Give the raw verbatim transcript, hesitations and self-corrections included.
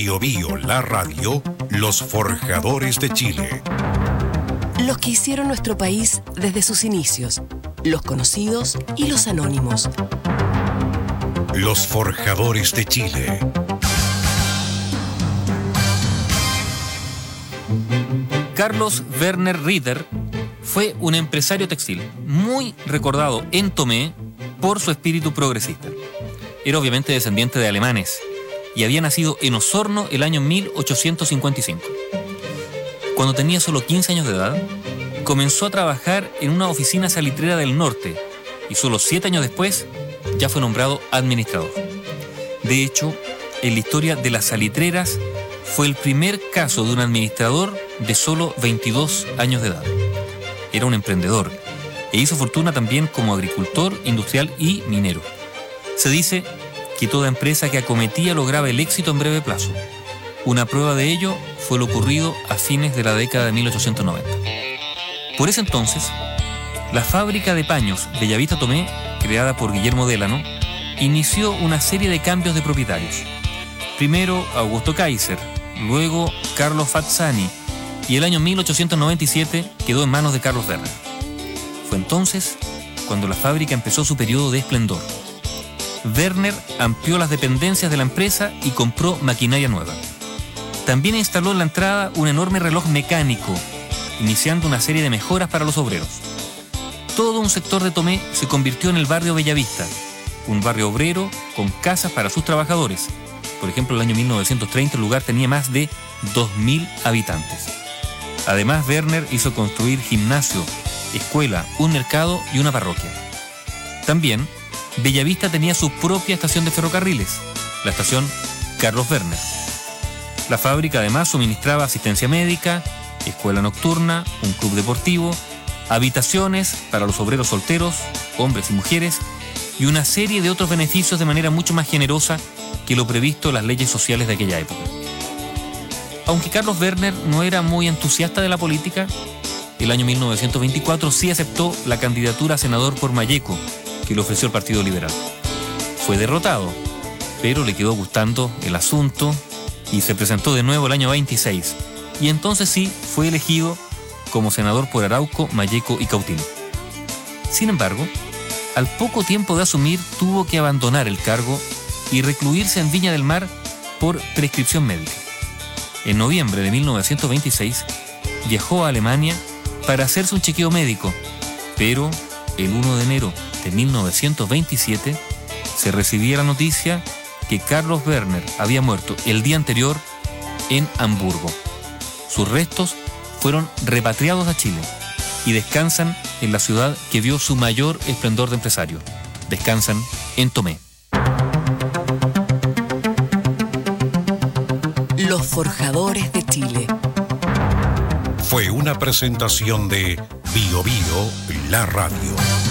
Bio Bio, la radio, los forjadores de Chile. Los que hicieron nuestro país desde sus inicios, los conocidos y los anónimos. Los forjadores de Chile. Carlos Werner Ritter fue un empresario textil muy recordado en Tomé por su espíritu progresista. Era obviamente descendiente de alemanes y había nacido en Osorno el año mil ochocientos cincuenta y cinco. Cuando tenía solo quince años de edad, comenzó a trabajar en una oficina salitrera del norte y solo siete años después ya fue nombrado administrador. De hecho, en la historia de las salitreras fue el primer caso de un administrador de solo veintidós años de edad. Era un emprendedor e hizo fortuna también como agricultor, industrial y minero. Se dice que toda empresa que acometía lograba el éxito en breve plazo. Una prueba de ello fue lo ocurrido a fines de la década de mil ochocientos noventa. Por ese entonces, la fábrica de paños Bellavista Tomé, creada por Guillermo Delano, inició una serie de cambios de propietarios. Primero Augusto Kaiser, luego Carlos Fazzani, y el año mil ochocientos noventa y siete quedó en manos de Carlos Werner. Fue entonces cuando la fábrica empezó su periodo de esplendor. Werner amplió las dependencias de la empresa y compró maquinaria nueva. También instaló en la entrada un enorme reloj mecánico, iniciando una serie de mejoras para los obreros. Todo un sector de Tomé se convirtió en el barrio Bellavista, un barrio obrero con casas para sus trabajadores. Por ejemplo, en el año mil novecientos treinta el lugar tenía más de dos mil habitantes. Además, Werner hizo construir gimnasio, escuela, un mercado y una parroquia. También, Bellavista tenía su propia estación de ferrocarriles, la estación Carlos Werner. La fábrica además suministraba asistencia médica, escuela nocturna, un club deportivo, habitaciones para los obreros solteros, hombres y mujeres, y una serie de otros beneficios de manera mucho más generosa que lo previsto en las leyes sociales de aquella época. Aunque Carlos Werner no era muy entusiasta de la política, el año mil novecientos veinticuatro sí aceptó la candidatura a senador por Malleco, que le ofreció el Partido Liberal. Fue derrotado, pero le quedó gustando el asunto y se presentó de nuevo el año veintiséis, y entonces sí fue elegido como senador por Arauco, Malleco y Cautín. Sin embargo, al poco tiempo de asumir tuvo que abandonar el cargo y recluirse en Viña del Mar por prescripción médica. En noviembre de mil novecientos veintiséis viajó a Alemania para hacerse un chequeo médico, pero el primero de enero de mil novecientos veintisiete se recibía la noticia que Carlos Werner había muerto el día anterior en Hamburgo. Sus restos fueron repatriados a Chile y descansan en la ciudad que vio su mayor esplendor de empresario. Descansan en Tomé. Los forjadores de Chile. Fue una presentación de Bio Bio, la radio.